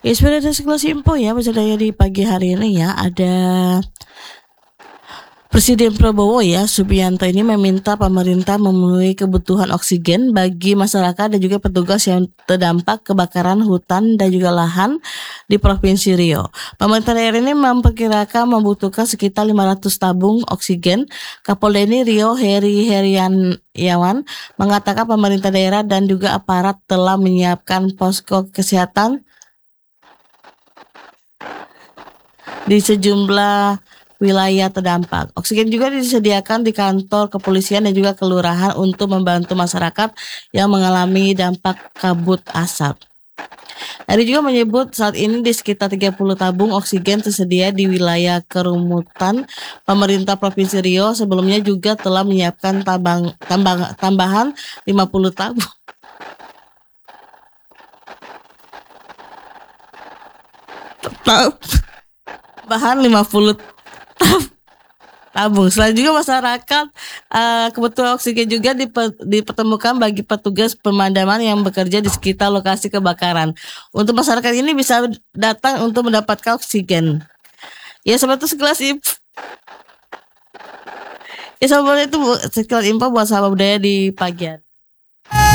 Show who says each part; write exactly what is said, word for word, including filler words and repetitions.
Speaker 1: Ya sebenarnya ada sekelas info ya misalnya di pagi hari ini ya ada Presiden Prabowo ya Subianto ini meminta pemerintah memenuhi kebutuhan oksigen bagi masyarakat dan juga petugas yang terdampak kebakaran hutan dan juga lahan di Provinsi Riau. Pemerintah daerah ini memperkirakan membutuhkan sekitar lima ratus tabung oksigen. Kapolda ini Riau Heri Heriawan mengatakan pemerintah daerah dan juga aparat telah menyiapkan posko kesehatan di sejumlah wilayah terdampak. Oksigen juga disediakan di kantor kepolisian dan juga kelurahan untuk membantu masyarakat yang mengalami dampak kabut asap. Eri juga menyebut saat ini di sekitar tiga puluh tabung oksigen tersedia di wilayah kerumutan pemerintah Provinsi Riau. Sebelumnya juga telah menyiapkan tambang, tambang, tambahan lima puluh tabung. Tambahan lima puluh tabung. Selain juga masyarakat uh, kebutuhan oksigen juga dipe, dipertemukan bagi petugas pemadaman yang bekerja di sekitar lokasi kebakaran. Untuk masyarakat ini bisa datang untuk mendapatkan oksigen. Ya seperti sekelas info. Ya sahabat itu sekelas info buat sahabat budaya di pagi hari.